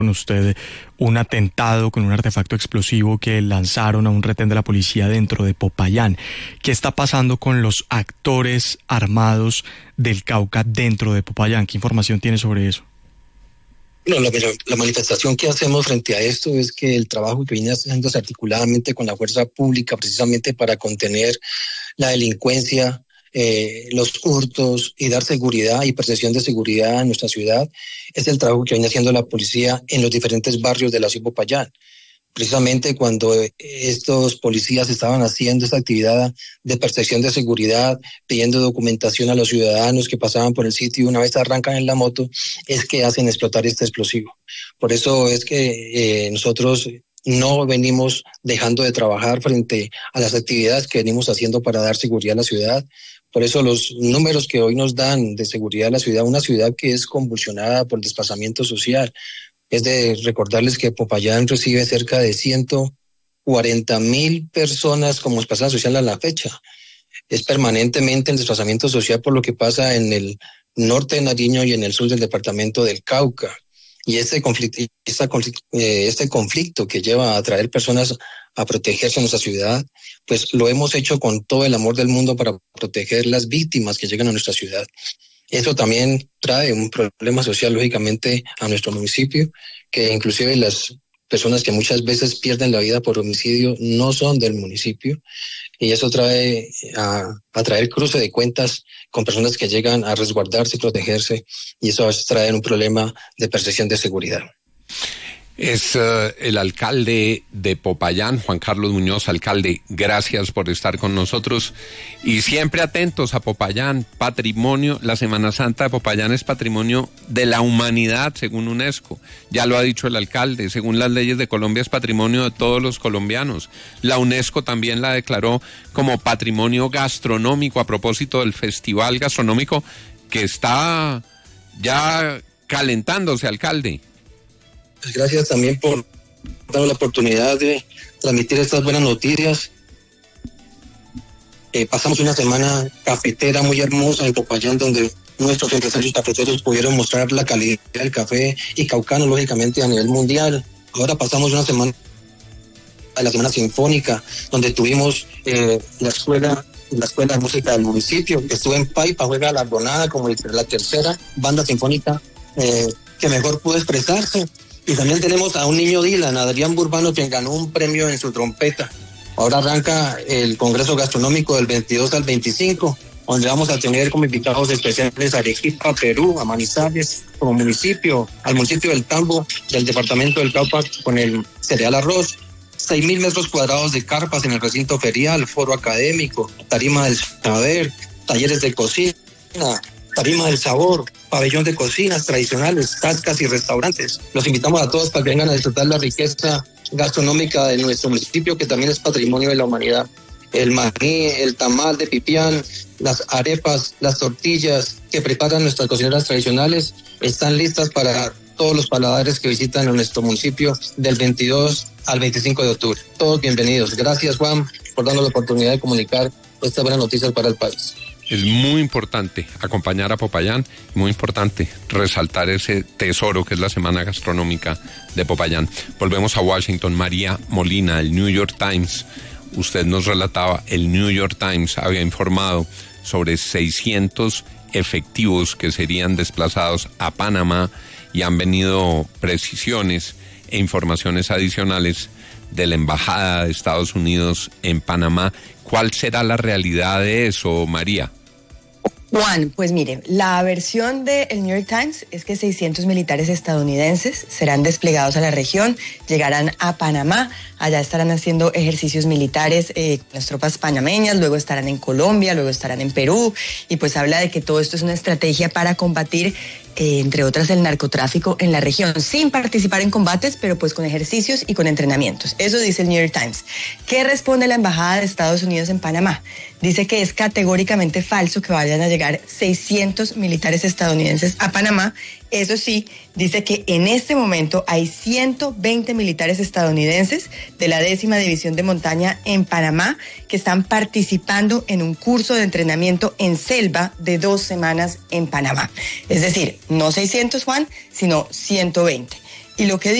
con usted un atentado con un artefacto explosivo que lanzaron a un retén de la policía dentro de Popayán. ¿Qué está pasando con los actores armados del Cauca dentro de Popayán? ¿Qué información tiene sobre eso? Bueno, la manifestación que hacemos frente a esto es que el trabajo que viene haciéndose articuladamente con la fuerza pública precisamente para contener la delincuencia, los hurtos y dar seguridad y percepción de seguridad a nuestra ciudad es el trabajo que viene haciendo la policía en los diferentes barrios de la ciudad de Popayán. Precisamente cuando estos policías estaban haciendo esta actividad de percepción de seguridad, pidiendo documentación a los ciudadanos que pasaban por el sitio y una vez arrancan en la moto, es que hacen explotar este explosivo. Por eso es que nosotros no venimos dejando de trabajar frente a las actividades que venimos haciendo para dar seguridad a la ciudad. Por eso los números que hoy nos dan de seguridad a la ciudad, una ciudad que es convulsionada por el desplazamiento social. Es de recordarles que Popayán recibe cerca de 140,000 personas como desplazada social a la fecha. Es permanentemente el desplazamiento social por lo que pasa en el norte de Nariño y en el sur del departamento del Cauca. Y este conflicto que lleva a traer personas a protegerse en nuestra ciudad, pues lo hemos hecho con todo el amor del mundo para proteger las víctimas que llegan a nuestra ciudad. Eso también trae un problema social, lógicamente, a nuestro municipio, que inclusive las personas que muchas veces pierden la vida por homicidio no son del municipio, y eso trae a traer cruce de cuentas con personas que llegan a resguardarse y protegerse, y eso a veces trae un problema de percepción de seguridad. Es el alcalde de Popayán, Juan Carlos Muñoz. Alcalde, gracias por estar con nosotros y siempre atentos a Popayán, patrimonio. La Semana Santa de Popayán es patrimonio de la humanidad según UNESCO, ya lo ha dicho el alcalde, según las leyes de Colombia es patrimonio de todos los colombianos. La UNESCO también la declaró como patrimonio gastronómico a propósito del festival gastronómico que está ya calentándose, alcalde. Pues gracias también por darnos la oportunidad de transmitir estas buenas noticias. Pasamos una semana cafetera muy hermosa en Popayán, donde nuestros empresarios cafeteros pudieron mostrar la calidad del café y caucano, lógicamente, a nivel mundial. Ahora pasamos una semana, la Semana Sinfónica, donde tuvimos la escuela de música del municipio, que estuvo en Paipa, fue galardonada como la tercera banda sinfónica que mejor pudo expresarse. Y también tenemos a un niño Dylan, Adrián Burbano, quien ganó un premio en su trompeta. Ahora arranca el Congreso Gastronómico del 22 al 25, donde vamos a tener como invitados especiales a Arequipa, Perú, a Manizales, como municipio, al municipio del Tambo, del departamento del Cauca, con el cereal arroz, 6,000 metros cuadrados de carpas en el recinto ferial, foro académico, tarima del saber, talleres de cocina, tarima del sabor, pabellón de cocinas tradicionales, cascas y restaurantes. Los invitamos a todos para que vengan a disfrutar la riqueza gastronómica de nuestro municipio, que también es patrimonio de la humanidad. El maní, el tamal de pipián, las arepas, las tortillas que preparan nuestras cocineras tradicionales están listas para todos los paladares que visitan a nuestro municipio del 22 al 25 de octubre. Todos bienvenidos. Gracias, Juan, por darnos la oportunidad de comunicar estas buenas noticias para el país. Es muy importante acompañar a Popayán, muy importante resaltar ese tesoro que es la Semana Gastronómica de Popayán. Volvemos a Washington. María Molina, el New York Times. Usted nos relataba, el New York Times había informado sobre 600 efectivos que serían desplazados a Panamá y han venido precisiones e informaciones adicionales de la Embajada de Estados Unidos en Panamá. ¿Cuál será la realidad de eso, María? Juan, pues mire, la versión del New York Times es que 600 militares estadounidenses serán desplegados a la región, llegarán a Panamá, allá estarán haciendo ejercicios militares las tropas panameñas, luego estarán en Colombia, luego estarán en Perú, y pues habla de que todo esto es una estrategia para combatir entre otras el narcotráfico en la región, sin participar en combates, pero pues con ejercicios y con entrenamientos. Eso dice el New York Times. ¿Qué responde la Embajada de Estados Unidos en Panamá? Dice que es categóricamente falso que vayan a llegar 600 militares estadounidenses a Panamá. Eso sí, dice que en este momento hay 120 militares estadounidenses de la 10ª División de Montaña en Panamá que están participando en un curso de entrenamiento en selva de 2 semanas en Panamá. Es decir, no 600, Juan, sino 120. Y lo que